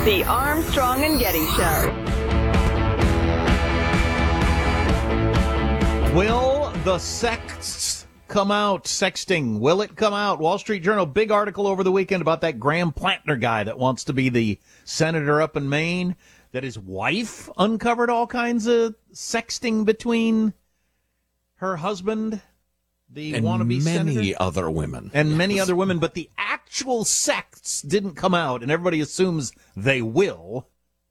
The Armstrong and Getty Show. Will the sexts come out? Sexting. Will it come out? Wall Street Journal, big article over the weekend about that Graham Plantner guy that wants to be the senator up in Maine, that his wife uncovered all kinds of sexting between her husband, the wannabe senator, and many other women. And many other women, but the actual sexts didn't come out, and everybody assumes they will.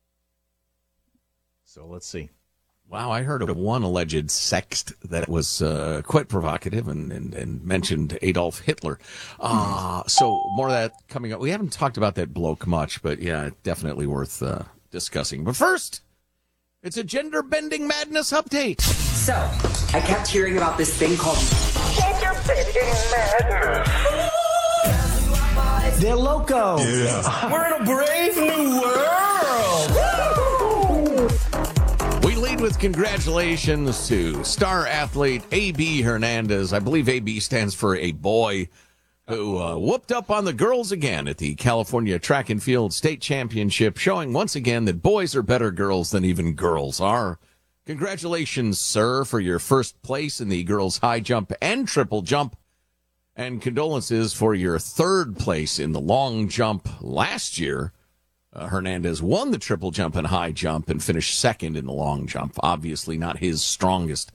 So let's see. Wow, I heard of one alleged sext that was quite provocative and mentioned Adolf Hitler. So more of that coming up. We haven't talked about that bloke much, but yeah, definitely worth discussing. But first, it's a gender-bending madness update. So, I kept hearing about this thing called gender-bending madness. They're loco. Yeah. We're in a brave new world. We lead with congratulations to star athlete A.B. Hernandez. I believe A.B. stands for a boy who whooped up on the girls again at the California Track and Field State Championship, showing once again that boys are better girls than even girls are. Congratulations, sir, for your first place in the girls' high jump and triple jump. And condolences for your third place in the long jump last year. Hernandez won the triple jump and high jump and finished second in the long jump. Obviously not his strongest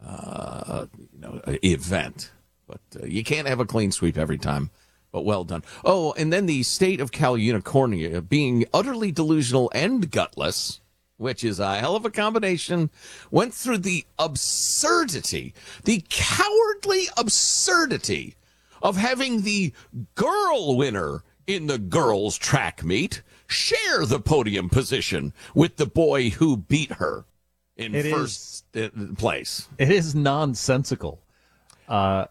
event. But you can't have a clean sweep every time. But well done. Oh, and then the state of Cal Unicornia, being utterly delusional and gutless, which is a hell of a combination, went through the absurdity, the cowardly absurdity of having the girl winner in the girls' track meet share the podium position with the boy who beat her in first place. It is nonsensical. The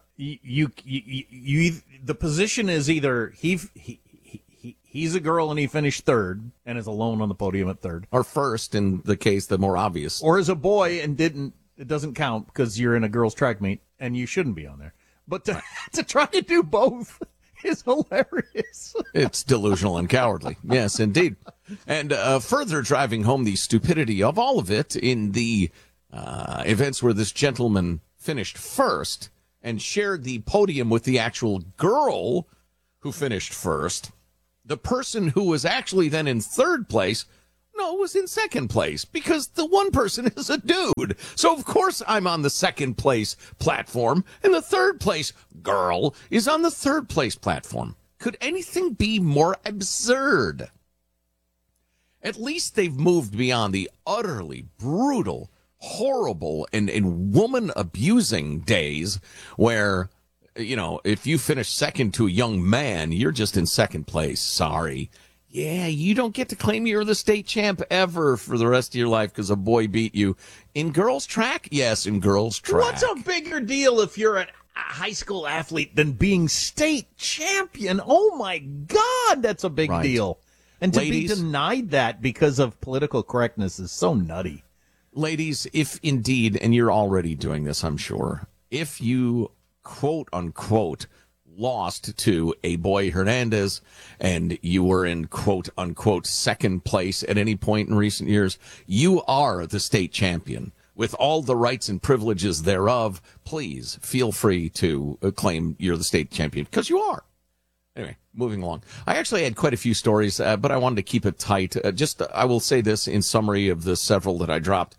position is either he's a girl and he finished third and is alone on the podium at third, or first in the case the more obvious, or is a boy and it doesn't count because you're in a girls' track meet and you shouldn't be on there. But to try to do both is hilarious. It's delusional and cowardly. Yes, indeed. And further driving home the stupidity of all of it in the events where this gentleman finished first and shared the podium with the actual girl who finished first, the person who was actually then in third place, was in second place because the one person is a dude. So, of course, I'm on the second place platform and the third place girl is on the third place platform. Could anything be more absurd? At least they've moved beyond the utterly brutal, horrible, and woman-abusing days where, if you finish second to a young man, you're just in second place. Sorry. Yeah, you don't get to claim you're the state champ ever for the rest of your life because a boy beat you. In girls' track? Yes, in girls' track. What's a bigger deal if you're a high school athlete than being state champion? Oh, my God, that's a big deal. And to be denied that because of political correctness is so nutty. Ladies, if indeed, and you're already doing this, I'm sure, if you, quote, unquote, lost to a boy Hernandez and you were in quote unquote second place at any point in recent years, you are the state champion with all the rights and privileges thereof. Please feel free to claim you're the state champion because you are. Anyway, moving along. I actually had quite a few stories, but I wanted to keep it tight. I will say this in summary of the several that I dropped.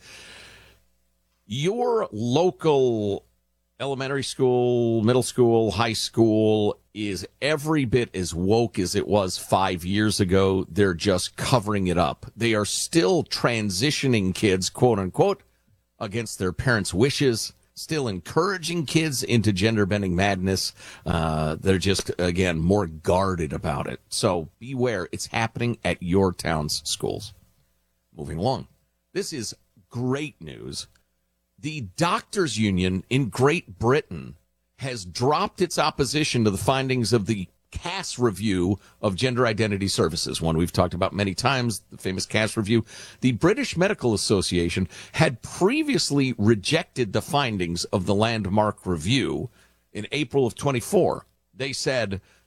Your local elementary school, middle school, high school is every bit as woke as it was 5 years ago. They're just covering it up. They are still transitioning kids, quote unquote, against their parents' wishes, still encouraging kids into gender-bending madness. They're just, again, more guarded about it. So beware. It's happening at your town's schools. Moving along. This is great news. The doctors' union in Great Britain has dropped its opposition to the findings of the Cass Review of Gender Identity Services, one we've talked about many times, the famous Cass Review. The British Medical Association had previously rejected the findings of the Landmark Review in April of 24. They said,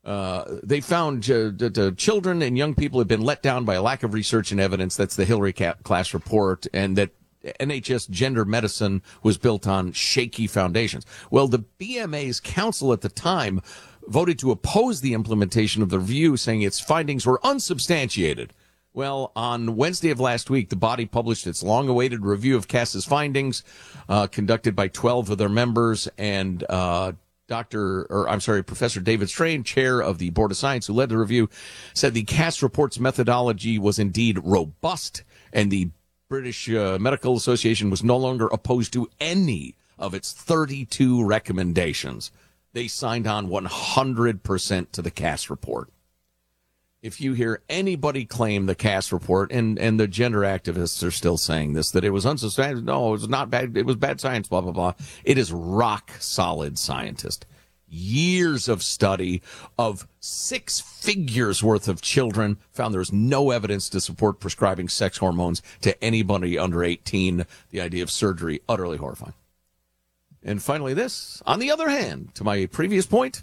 They found that children and young people have been let down by a lack of research and evidence. That's the Hillary class report, and that NHS gender medicine was built on shaky foundations. Well, the BMA's council at the time voted to oppose the implementation of the review, saying its findings were unsubstantiated. Well, on Wednesday of last week, the body published its long-awaited review of CAS's findings, conducted by 12 of their members, and Professor David Strain, chair of the Board of Science, who led the review, said the CAS report's methodology was indeed robust, and the British Medical Association was no longer opposed to any of its 32 recommendations. They signed on 100% to the CAS report. If you hear anybody claim the CAS report, and the gender activists are still saying this, that it was unsubstantiated, no, it was not bad, it was bad science, blah, blah, blah. It is rock solid scientist. Years of study of 6 figures worth of children found there was no evidence to support prescribing sex hormones to anybody under 18. The idea of surgery, utterly horrifying. And finally this, on the other hand, to my previous point,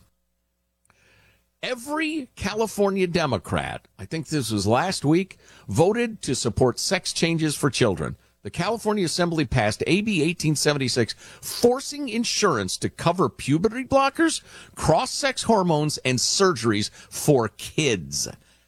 every California Democrat, I think this was last week, voted to support sex changes for children. The California Assembly passed AB 1876, forcing insurance to cover puberty blockers, cross-sex hormones, and surgeries for kids.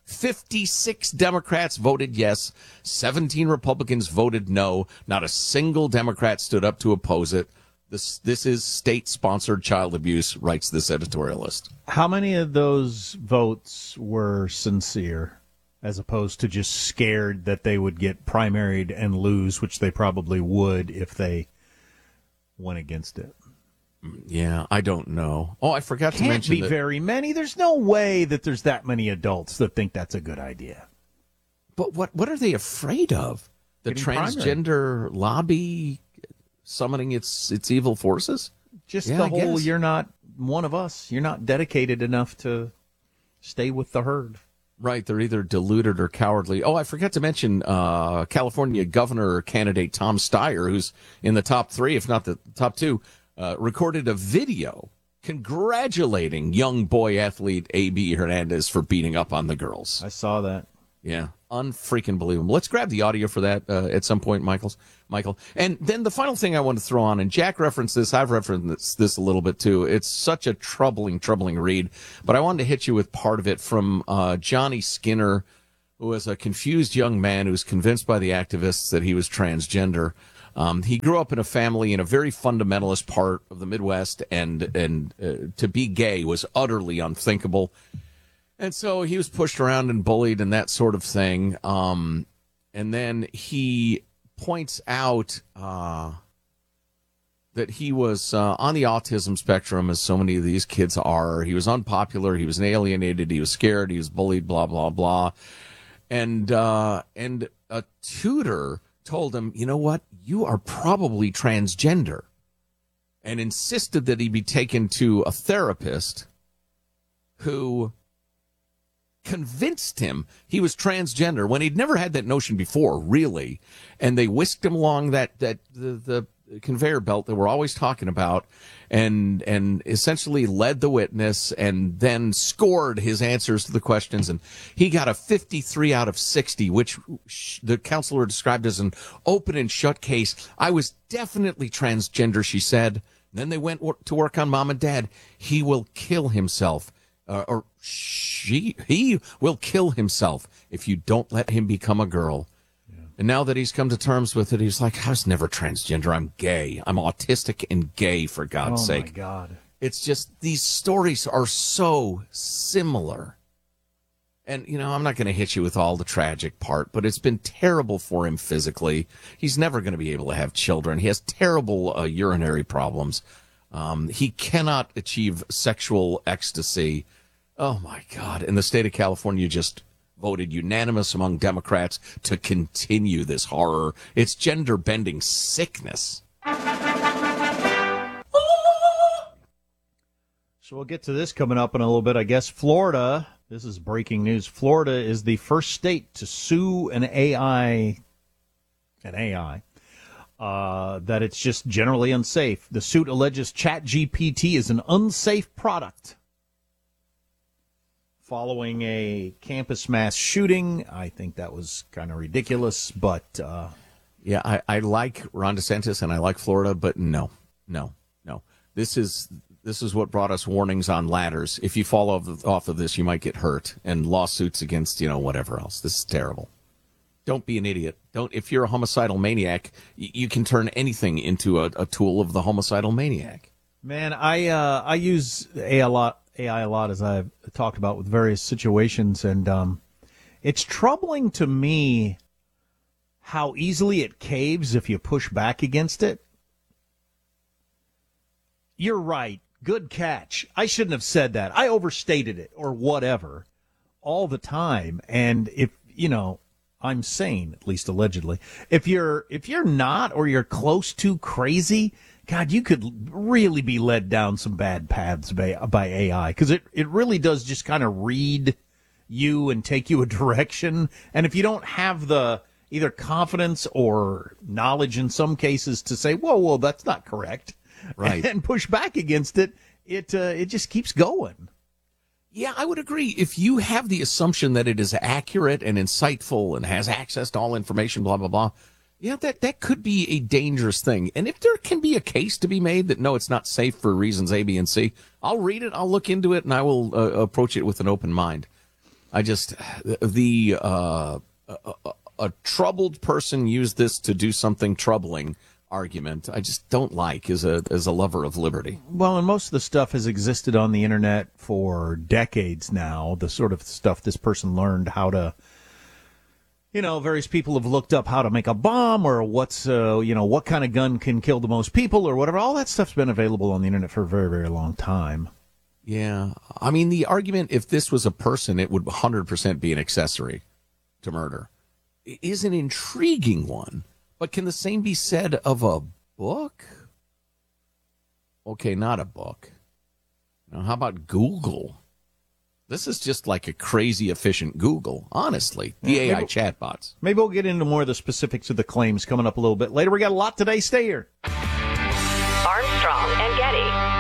56 Democrats voted yes. 17 Republicans voted no. Not a single Democrat stood up to oppose it. This is state-sponsored child abuse, writes this editorialist. How many of those votes were sincere, as opposed to just scared that they would get primaried and lose, which they probably would if they went against it? Yeah, I don't know. Oh, I forgot to mention Can't be very many. There's no way that there's that many adults that think that's a good idea. But what are they afraid of? The Getting transgender lobby summoning its evil forces? Just Yeah, the I whole, guess. you're not one of us. You're not dedicated enough to stay with the herd. Right, they're either deluded or cowardly. Oh, I forgot to mention California governor candidate Tom Steyer, who's in the top 3, if not the top 2, recorded a video congratulating young boy athlete A.B. Hernandez for beating up on the girls. I saw that. Yeah, unfreaking believable. Let's grab the audio for that at some point, Michael. And then the final thing I want to throw on, and Jack referenced this, I've referenced this a little bit too. It's such a troubling read, but I wanted to hit you with part of it from Johnny Skinner, who was a confused young man who was convinced by the activists that he was transgender. He grew up in a family in a very fundamentalist part of the Midwest, and to be gay was utterly unthinkable. And so he was pushed around and bullied and that sort of thing. And then he points out that he was on the autism spectrum, as so many of these kids are. He was unpopular. He was alienated. He was scared. He was bullied, blah, blah, blah. And a tutor told him, you know what? You are probably transgender, and insisted that he be taken to a therapist who convinced him he was transgender when he'd never had that notion before, really. And they whisked him along the conveyor belt that we're always talking about, and essentially led the witness and then scored his answers to the questions. And he got a 53 out of 60, which the counselor described as an open and shut case. I was definitely transgender, she said. And then they went to work on Mom and Dad. He will kill himself. He will kill himself if you don't let him become a girl. Yeah. And now that he's come to terms with it, he's like, I was never transgender. I'm gay. I'm autistic and gay, for God's sake. Oh, my God. It's just, these stories are so similar. And, you know, I'm not going to hit you with all the tragic part, but it's been terrible for him physically. He's never going to be able to have children. He has terrible urinary problems. He cannot achieve sexual ecstasy. Oh, my God. And the state of California just voted unanimous among Democrats to continue this horror. It's gender-bending sickness. So we'll get to this coming up in a little bit. I guess Florida, this is breaking news, Florida is the first state to sue an AI, that it's just generally unsafe. The suit alleges ChatGPT is an unsafe product. following a campus mass shooting. I think that was kind of ridiculous, but yeah, I like Ron DeSantis and I like Florida, but no. This is what brought us warnings on ladders. If you fall off of this, you might get hurt, and lawsuits against whatever else. This is terrible. Don't be an idiot. If you're a homicidal maniac, you can turn anything into a tool of the homicidal maniac. Man, I use AI a lot, as I've talked about with various situations, and it's troubling to me how easily it caves if you push back against it. You're right. Good catch. I shouldn't have said that. I overstated it or whatever all the time. And if, I'm sane, at least allegedly. If you're not, or you're close to crazy, God, you could really be led down some bad paths by AI, because it really does just kind of read you and take you a direction. And if you don't have the either confidence or knowledge in some cases to say, whoa, that's not correct, right, and push back against it, it just keeps going. Yeah, I would agree. If you have the assumption that it is accurate and insightful and has access to all information, blah, blah, blah, yeah, that could be a dangerous thing. And if there can be a case to be made that, no, it's not safe for reasons A, B, and C, I'll read it, I'll look into it, and I will approach it with an open mind. I just, a troubled person used this to do something troubling argument I just don't like as a lover of liberty. Well, and most of the stuff has existed on the internet for decades now, the sort of stuff this person learned how to, various people have looked up how to make a bomb, or what's, what kind of gun can kill the most people, or whatever. All that stuff's been available on the internet for a very, very long time. Yeah. I mean, the argument, if this was a person, it would 100% be an accessory to murder. It is an intriguing one. But can the same be said of a book? Okay, not a book. Now, how about Google? This is just like a crazy efficient Google, honestly. The AI chatbots. Maybe we'll get into more of the specifics of the claims coming up a little bit later. We got a lot today. Stay here. Armstrong and Getty.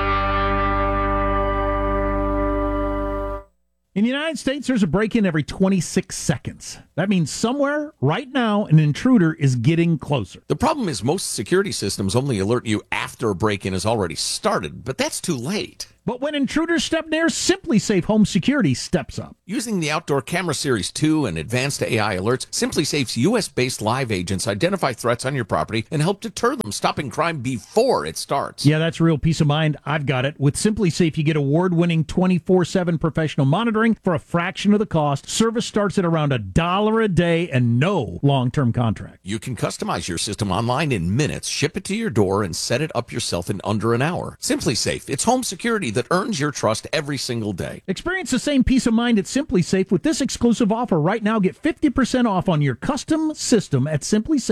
In the United States, there's a break-in every 26 seconds. That means somewhere, right now, an intruder is getting closer. The problem is most security systems only alert you after a break-in has already started, but that's too late. But when intruders step near, SimpliSafe Home Security steps up. Using the Outdoor Camera Series 2 and advanced AI alerts, SimpliSafe's U.S.-based live agents identify threats on your property and help deter them, stopping crime before it starts. Yeah, that's real peace of mind. I've got it. With SimpliSafe, you get award-winning 24/7 professional monitoring for a fraction of the cost. Service starts at around $1 a day and no long-term contract. You can customize your system online in minutes, ship it to your door, and set it up yourself in under an hour. SimpliSafe, it's home security that earns your trust every single day. Experience the same peace of mind at SimpliSafe with this exclusive offer right now. Get 50% off on your custom system at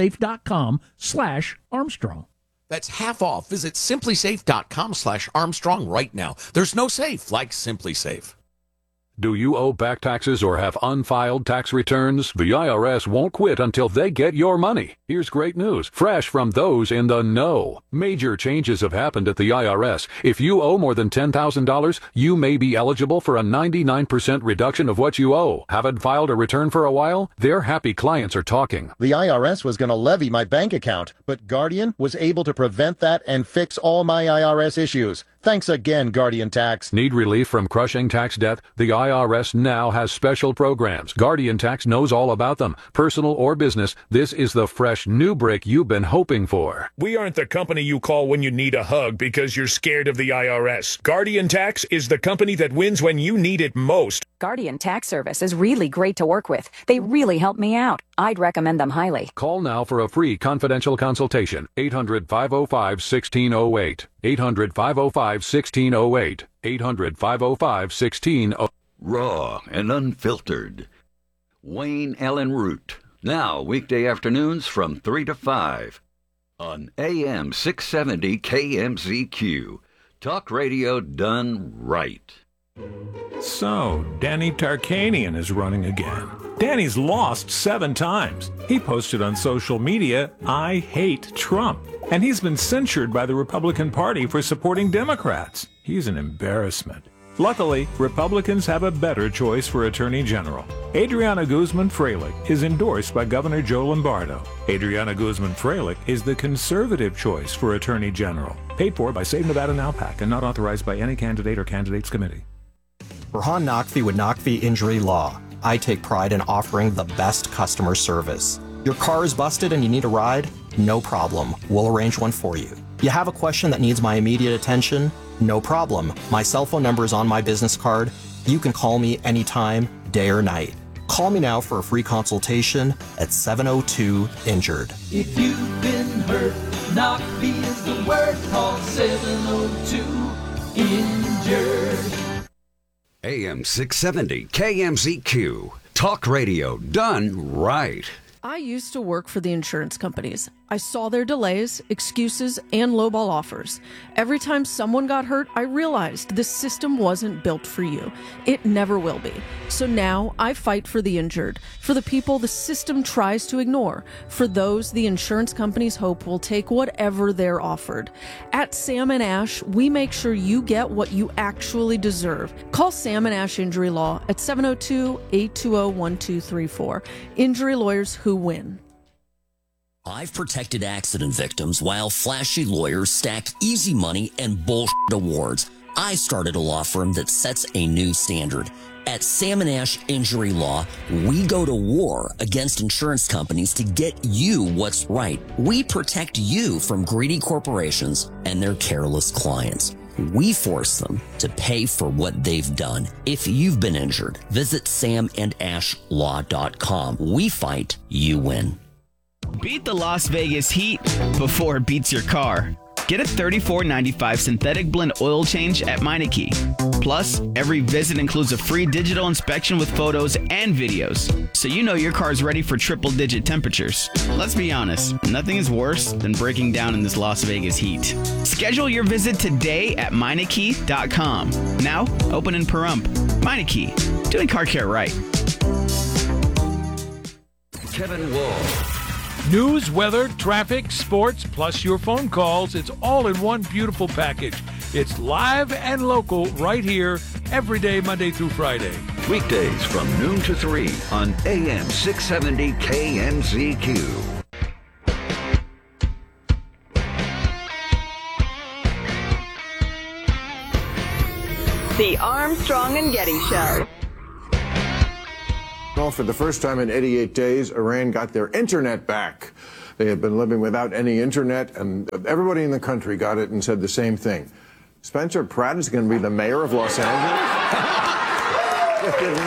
simplisafe.com/Armstrong. That's half off. Visit simplisafe.com/Armstrong right now. There's no safe like SimpliSafe. Do you owe back taxes or have unfiled tax returns? The IRS won't quit until they get your money. Here's great news, fresh from those in the know. Major changes have happened at the IRS. If you owe more than $10,000, you may be eligible for a 99% reduction of what you owe. Haven't filed a return for a while? Their happy clients are talking. The IRS was going to levy my bank account, but Guardian was able to prevent that and fix all my IRS issues. Thanks again, Guardian Tax. Need relief from crushing tax debt? The IRS now has special programs. Guardian Tax knows all about them. Personal or business, this is the fresh new brick you've been hoping for. We aren't the company you call when you need a hug because you're scared of the IRS. Guardian Tax is the company that wins when you need it most. Guardian Tax Service is really great to work with. They really help me out. I'd recommend them highly. Call now for a free confidential consultation. 800-505-1608. 800-505-1608. 800-505-1608. Raw and unfiltered. Wayne Allen Root. Now, weekday afternoons from 3 to 5 on AM 670 KMZQ. Talk radio done right. So, Danny Tarkanian is running again. Danny's lost 7 times. He posted on social media, "I hate Trump." And he's been censured by the Republican Party for supporting Democrats. He's an embarrassment. Luckily, Republicans have a better choice for Attorney General. Adriana Guzman Freilich is endorsed by Governor Joe Lombardo. Adriana Guzman Freilich is the conservative choice for Attorney General. Paid for by Save Nevada and Alpac and not authorized by any candidate or candidates committee. Rahan Naqvi with Naqvi Injury Law. I take pride in offering the best customer service. Your car is busted and you need a ride? No problem. We'll arrange one for you. You have a question that needs my immediate attention? No problem. My cell phone number is on my business card. You can call me anytime, day or night. Call me now for a free consultation at 702-INJURED. If you've been hurt, Naqvi is the word. Call 702-INJURED. AM 670 KMZQ. Talk radio done right. I used to work for the insurance companies. I saw their delays, excuses, and lowball offers. Every time someone got hurt, I realized this system wasn't built for you. It never will be. So now I fight for the injured, for the people the system tries to ignore, for those the insurance companies hope will take whatever they're offered. At Sam & Ash, we make sure you get what you actually deserve. Call Sam & Ash Injury Law at 702-820-1234. Injury lawyers who win. I've protected accident victims while flashy lawyers stack easy money and bullshit awards. I started a law firm that sets a new standard. At Sam & Ash Injury Law, we go to war against insurance companies to get you what's right. We protect you from greedy corporations and their careless clients. We force them to pay for what they've done. If you've been injured, visit samandashlaw.com. We fight, you win. Beat the Las Vegas heat before it beats your car. Get a $34.95 synthetic blend oil change at Meineke. Plus, every visit includes a free digital inspection with photos and videos, so you know your car's ready for triple-digit temperatures. Let's be honest, nothing is worse than breaking down in this Las Vegas heat. Schedule your visit today at Meineke.com. Now, open in Pahrump. Meineke, doing car care right. Kevin Wall. News, weather, traffic, sports, plus your phone calls. It's all in one beautiful package. It's live and local right here every day, Monday through Friday. Weekdays from noon to 3 on AM 670 KMZQ. The Armstrong and Getty Show. Well, for the first time in 88 days, Iran got their internet back. They had been living without any internet, and everybody in the country got it and said the same thing. Spencer Pratt is going to be the mayor of Los Angeles? Just didn't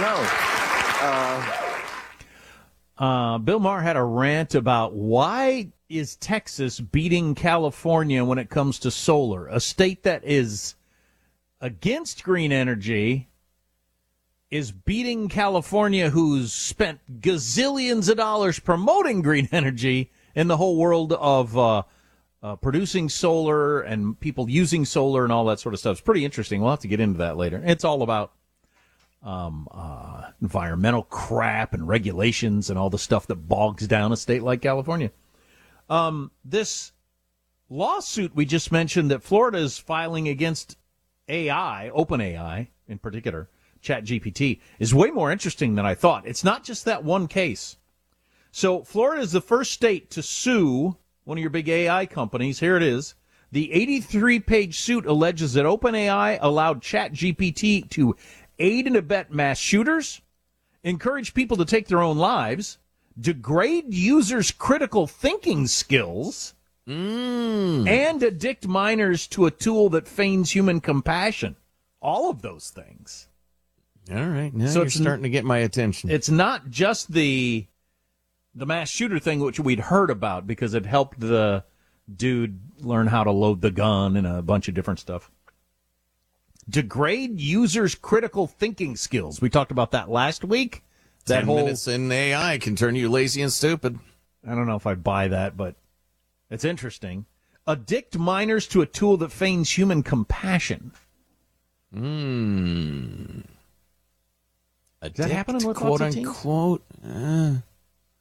know. Bill Maher had a rant about why is Texas beating California when it comes to solar, a state that is against green energy, is beating California, who's spent gazillions of dollars promoting green energy in the whole world of producing solar and people using solar and all that sort of stuff. It's pretty interesting. We'll have to get into that later. It's all about environmental crap and regulations and all the stuff that bogs down a state like California. This lawsuit we just mentioned that Florida is filing against AI, OpenAI in particular, ChatGPT, is way more interesting than I thought. It's not just that one case. So Florida is the first state to sue one of your big AI companies. Here it is. The 83-page suit alleges that OpenAI allowed ChatGPT to aid and abet mass shooters, encourage people to take their own lives, degrade users' critical thinking skills, and addict minors to a tool that feigns human compassion. All of those things. All right, now so you're starting to get my attention. It's not just the mass shooter thing, which we'd heard about because it helped the dude learn how to load the gun and a bunch of different stuff. Degrade users' critical thinking skills. We talked about that last week. 10 minutes in AI can turn you lazy and stupid. I don't know if I buy that, but it's interesting. Addict minors to a tool that feigns human compassion. Addict, that happening with quote unquote? We're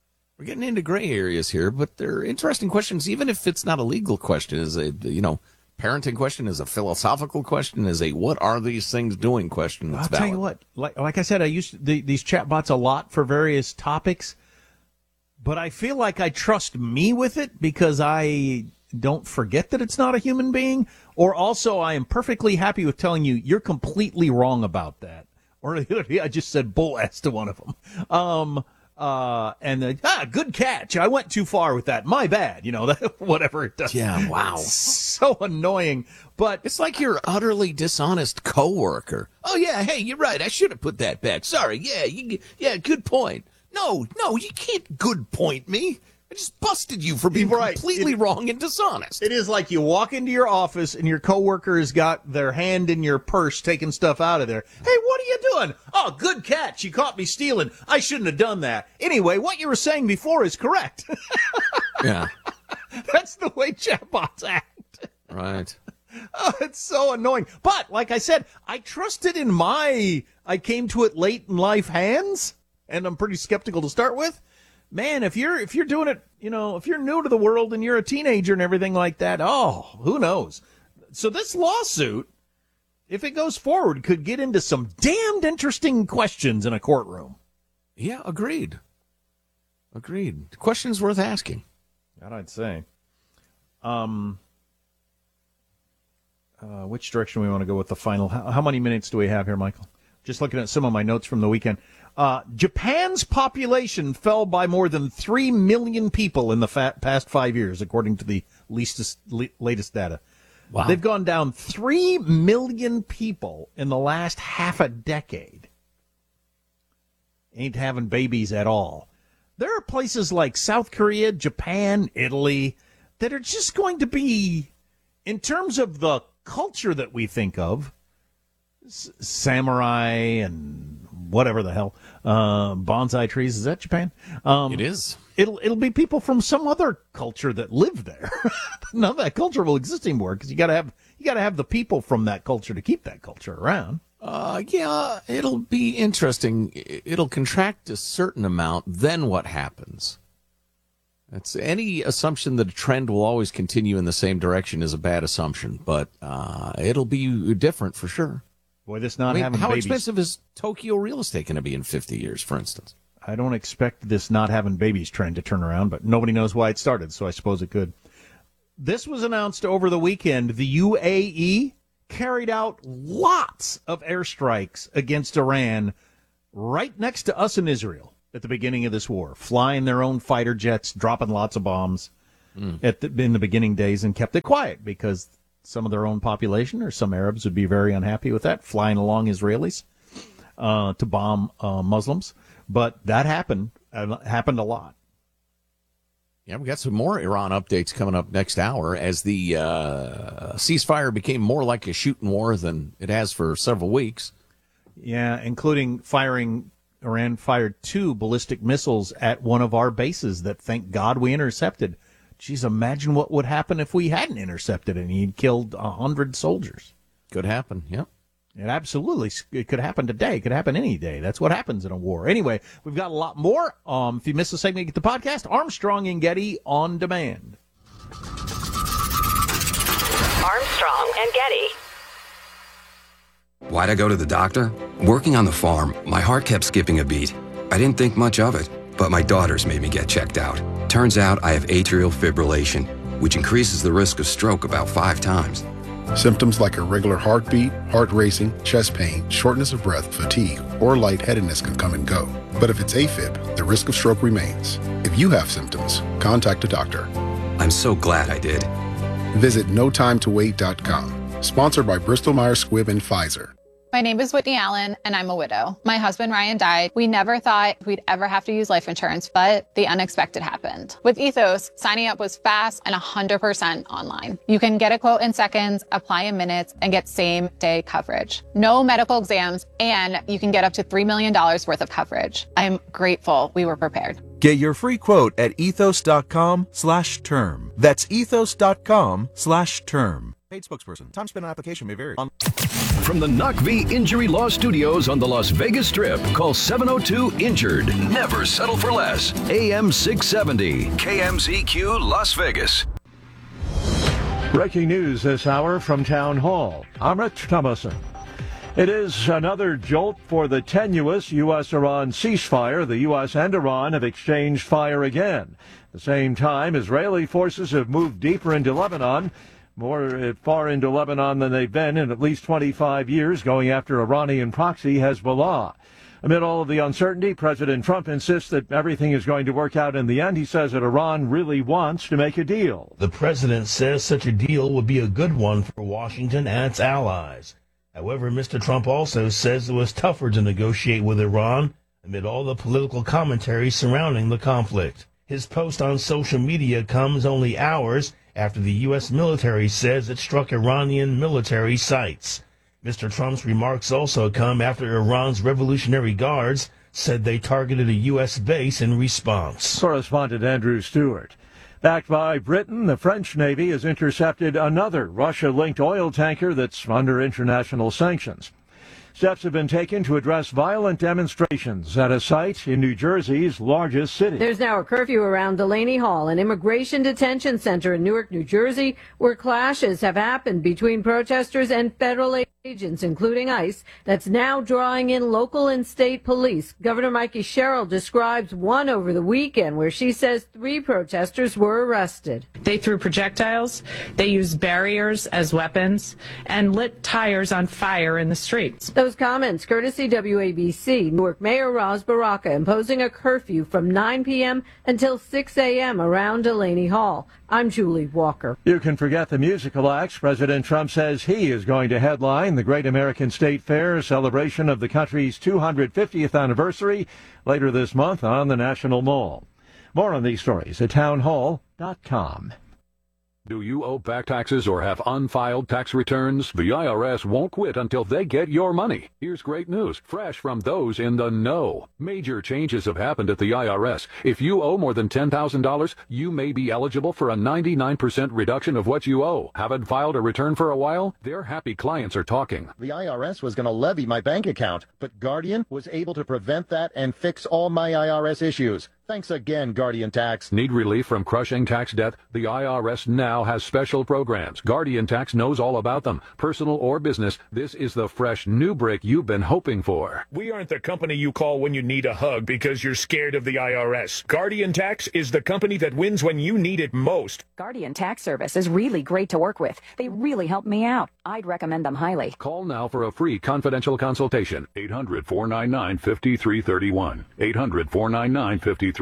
getting into gray areas here, but they're interesting questions. Even if it's not a legal question, is parenting question, as a philosophical question, as a what are these things doing question. That's I'll tell you what, like I said, I used these chatbots a lot for various topics, but I feel like I trust me with it because I don't forget that it's not a human being, or also I am perfectly happy with telling you you're completely wrong about that. Or I just said bull ass to one of them. Good catch. I went too far with that. My bad. Whatever it does. Yeah, wow. It's so annoying. But it's like your utterly dishonest coworker. Oh, yeah, hey, you're right. I should have put that back. Sorry. Yeah, good point. No, you can't good point me. I just busted you for being completely wrong and dishonest. It is like you walk into your office and your coworker has got their hand in your purse taking stuff out of there. Hey, what are you doing? Oh, good catch. You caught me stealing. I shouldn't have done that. Anyway, what you were saying before is correct. Yeah. That's the way chatbots act. Right. Oh, it's so annoying. But, like I said, I trusted in I came to it late in life hands, and I'm pretty skeptical to start with. Man, if you're doing it, if you're new to the world and you're a teenager and everything like that, who knows? So this lawsuit, if it goes forward, could get into some damned interesting questions in a courtroom. Yeah, agreed. Questions worth asking. That I'd say. Which direction we want to go with the final? How many minutes do we have here, Michael? Just looking at some of my notes from the weekend. Japan's population fell by more than 3 million people in the past 5 years, according to the latest data. Wow. They've gone down 3 million people in the last half a decade. Ain't having babies at all. There are places like South Korea, Japan, Italy, that are just going to be, in terms of the culture that we think of, samurai and whatever the hell, bonsai trees. Is that Japan? It is. It'll be people from some other culture that live there. None of that culture will exist anymore because you got to have the people from that culture to keep that culture around. Yeah, it'll be interesting. It'll contract a certain amount. Then what happens? That's any assumption that a trend will always continue in the same direction is a bad assumption, but it'll be different for sure. Boy, this having how babies. expensive is Tokyo real estate going to be in 50 years, for instance? I don't expect this not having babies trend to turn around, but nobody knows why it started, so I suppose it could. This was announced over the weekend. The UAE carried out lots of airstrikes against Iran right next to us in Israel at the beginning of this war, flying their own fighter jets, dropping lots of bombs in the beginning days, and kept it quiet because some of their own population or some Arabs would be very unhappy with that, flying along Israelis to bomb Muslims. But that happened a lot. Yeah, we got some more Iran updates coming up next hour as the ceasefire became more like a shooting war than it has for several weeks. Yeah, including Iran fired 2 ballistic missiles at one of our bases that, thank God, we intercepted. Geez, imagine what would happen if we hadn't intercepted and he'd killed 100 soldiers. Could happen, yep. It could happen today. It could happen any day. That's what happens in a war. Anyway, we've got a lot more. If you missed a segment, get the podcast, Armstrong and Getty on demand. Armstrong and Getty. Why'd I go to the doctor? Working on the farm, my heart kept skipping a beat. I didn't think much of it, but my daughters made me get checked out. Turns out I have atrial fibrillation, which increases the risk of stroke about 5 times. Symptoms like irregular heartbeat, heart racing, chest pain, shortness of breath, fatigue, or lightheadedness can come and go. But if it's AFib, the risk of stroke remains. If you have symptoms, contact a doctor. I'm so glad I did. Visit notimetowait.com. Sponsored by Bristol Myers Squibb and Pfizer. My name is Whitney Allen, and I'm a widow. My husband, Ryan, died. We never thought we'd ever have to use life insurance, but the unexpected happened. With Ethos, signing up was fast and 100% online. You can get a quote in seconds, apply in minutes, and get same-day coverage. No medical exams, and you can get up to $3 million worth of coverage. I'm grateful we were prepared. Get your free quote at ethos.com/term. That's ethos.com/term. Paid spokesperson. Time spent on application may vary. From the NOCV Injury Law Studios on the Las Vegas Strip, call 702-INJURED. Never settle for less. AM 670, KMZQ Las Vegas. Breaking news this hour from Town Hall. I'm Rich Thomason. It is another jolt for the tenuous U.S.-Iran ceasefire. The U.S. and Iran have exchanged fire again. At the same time, Israeli forces have moved deeper into Lebanon, more far into Lebanon than they've been in at least 25 years, going after Iranian proxy Hezbollah. Amid all of the uncertainty, President Trump insists that everything is going to work out in the end. He says that Iran really wants to make a deal. The president says such a deal would be a good one for Washington and its allies. However, Mr. Trump also says it was tougher to negotiate with Iran amid all the political commentary surrounding the conflict. His post on social media comes only hours after the U.S. military says it struck Iranian military sites. Mr. Trump's remarks also come after Iran's Revolutionary Guards said they targeted a U.S. base in response. Correspondent Andrew Stewart. Backed by Britain, the French Navy has intercepted another Russia-linked oil tanker that's under international sanctions. Steps have been taken to address violent demonstrations at a site in New Jersey's largest city. There's now a curfew around Delaney Hall, an immigration detention center in Newark, New Jersey, where clashes have happened between protesters and federal agents, including ICE, that's now drawing in local and state police. Governor Mikey Sherrill describes one over the weekend where she says 3 protesters were arrested. They threw projectiles, they used barriers as weapons, and lit tires on fire in the streets. Those comments courtesy WABC. Newark Mayor Ras Baraka imposing a curfew from 9 p.m. until 6 a.m. around Delaney Hall. I'm Julie Walker. You can forget the musical acts. President Trump says he is going to headline the Great American State Fair celebration of the country's 250th anniversary later this month on the National Mall. More on these stories at townhall.com. Do you owe back taxes or have unfiled tax returns? The IRS won't quit until they get your money. Here's great news, fresh from those in the know. Major changes have happened at the IRS. If you owe more than $10,000, you may be eligible for a 99% reduction of what you owe. Haven't filed a return for a while? Their happy clients are talking. The IRS was going to levy my bank account, but Guardian was able to prevent that and fix all my IRS issues. Thanks again, Guardian Tax. Need relief from crushing tax debt? The IRS now has special programs. Guardian Tax knows all about them. Personal or business, this is the fresh new break you've been hoping for. We aren't the company you call when you need a hug because you're scared of the IRS. Guardian Tax is the company that wins when you need it most. Guardian Tax Service is really great to work with. They really helped me out. I'd recommend them highly. Call now for a free confidential consultation. 800-499-5331. 800-499-5331.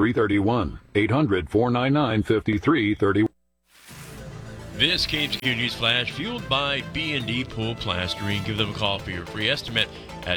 800-499-5331. This KMZQ News Flash fueled by B&D Pool Plastering. Give them a call for your free estimate at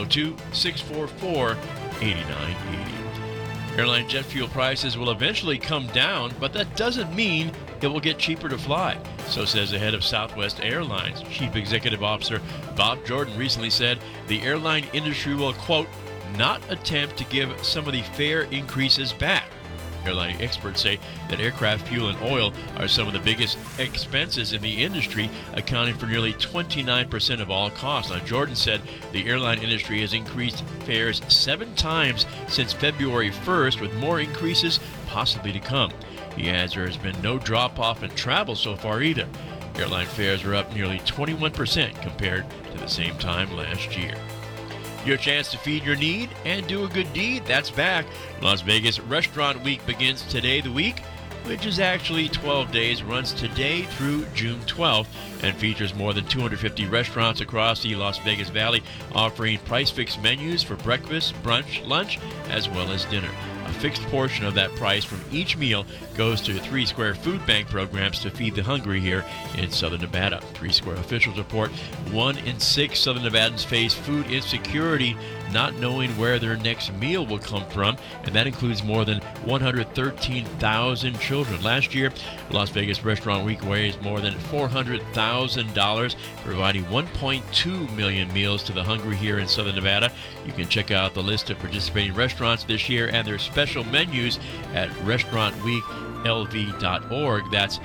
702-644-8980. Airline jet fuel prices will eventually come down, but that doesn't mean it will get cheaper to fly. So says the head of Southwest Airlines. Chief Executive Officer Bob Jordan recently said the airline industry will, quote, not attempt to give some of the fare increases back. Airline experts say that aircraft fuel and oil are some of the biggest expenses in the industry, accounting for nearly 29% of all costs. Now, Jordan said the airline industry has increased fares 7 times since February 1st, with more increases possibly to come. He adds there has been no drop-off in travel so far either. Airline fares are up nearly 21% compared to the same time last year. Your chance to feed your need and do a good deed, that's back. Las Vegas Restaurant Week begins today, the week, which is actually 12 days, runs today through June 12th, and features more than 250 restaurants across the Las Vegas Valley, offering price-fixed menus for breakfast, brunch, lunch, as well as dinner. A fixed portion of that price from each meal goes to 3 Square food bank programs to feed the hungry here in Southern Nevada. 3 Square officials report 1 in 6 Southern Nevadans face food insecurity, not knowing where their next meal will come from, and that includes more than 113,000 children. Last year, Las Vegas Restaurant Week raised more than $400,000, providing 1.2 million meals to the hungry here in Southern Nevada. You can check out the list of participating restaurants this year and their special menus at restaurantweeklv.org. That's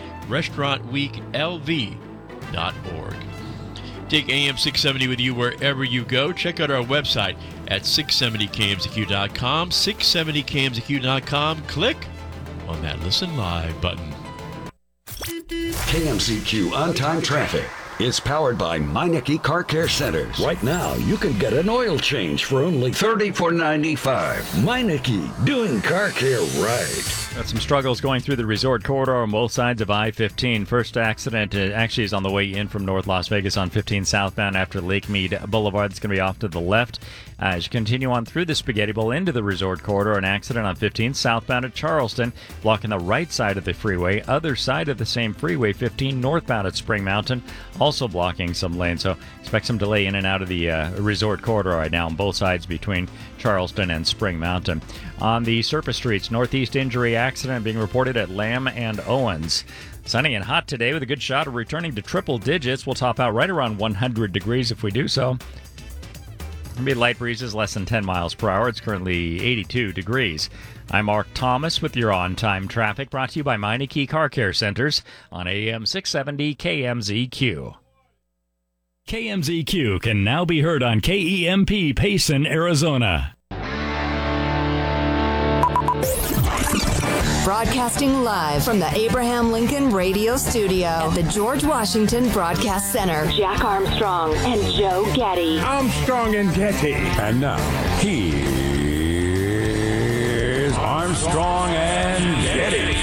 restaurantweeklv.org. Take AM 670 with you wherever you go. Check out our website at 670kmzq.com, 670kmzq.com. Click on that Listen Live button. KMCQ on-time traffic. It's powered by Meineke Car Care Centers. Right now, you can get an oil change for only $34.95. Meineke, doing car care right. Got some struggles going through the resort corridor on both sides of I-15. First accident actually is on the way in from North Las Vegas on 15 southbound after Lake Mead Boulevard. It's going to be off to the left. As you continue on through the Spaghetti Bowl into the resort corridor, an accident on 15 southbound at Charleston, blocking the right side of the freeway. Other side of the same freeway, 15 northbound at Spring Mountain, also blocking some lanes. So expect some delay in and out of the resort corridor right now on both sides between Charleston and Spring Mountain. On the surface streets, northeast injury accident being reported at Lamb and Owens. Sunny and hot today with a good shot of returning to triple digits. We'll top out right around 100 degrees if we do so. It'll be light breezes, less than 10 miles per hour. It's currently 82 degrees. I'm Mark Thomas with your on-time traffic, brought to you by Meineke Car Care Centers on AM 670 KMZQ. KMZQ can now be heard on KEMP Payson, Arizona. Broadcasting live from the Abraham Lincoln Radio Studio at the George Washington Broadcast Center. Jack Armstrong and Joe Getty. Armstrong and Getty. And now, here's Armstrong and Getty.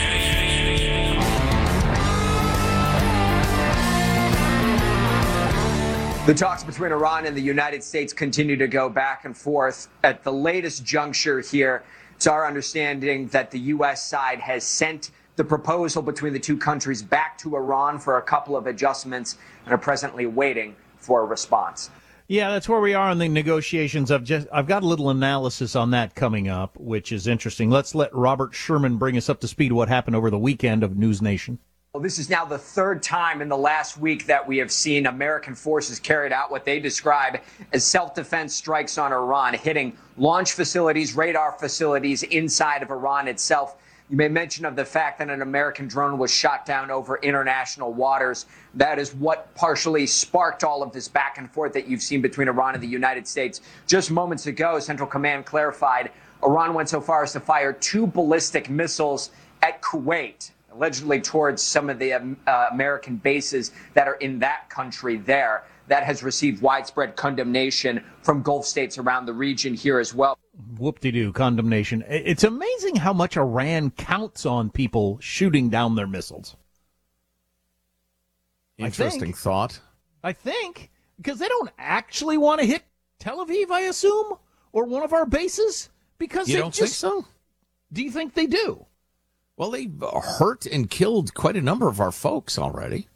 The talks between Iran and the United States continue to go back and forth. At the latest juncture here, it's our understanding that the U.S. side has sent the proposal between the two countries back to Iran for a couple of adjustments and are presently waiting for a response. Yeah, that's where we are in the negotiations. I've got a little analysis on that coming up, which is interesting. Let's let Robert Sherman bring us up to speed what happened over the weekend of News Nation. Well, this is now the third time in the last week that we have seen American forces carried out what they describe as self-defense strikes on Iran, hitting launch facilities, radar facilities inside of Iran itself. You made mention of the fact that an American drone was shot down over international waters. That is what partially sparked all of this back and forth that you've seen between Iran and the United States. Just moments ago, Central Command clarified Iran went so far as to fire 2 ballistic missiles at Kuwait, allegedly towards some of the American bases that are in that country there. That has received widespread condemnation from Gulf states around the region here as well. Whoop-de-doo, condemnation. It's amazing how much Iran counts on people shooting down their missiles. Interesting thought. I think, because they don't actually want to hit Tel Aviv, I assume, or one of our bases. Because you don't think so? Do you think they do? Well, they've hurt and killed quite a number of our folks already.